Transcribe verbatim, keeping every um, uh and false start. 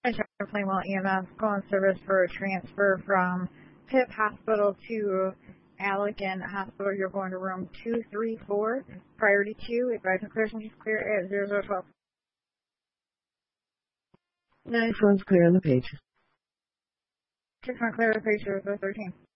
Plainwell E M S call in service for a transfer from P I P Hospital to Allegan Hospital. You're going to room two three four, priority two. Advise and clear, just clear at zero zero twelve. Nine phones clear on the page. Six one clear, the page zero zero thirteen.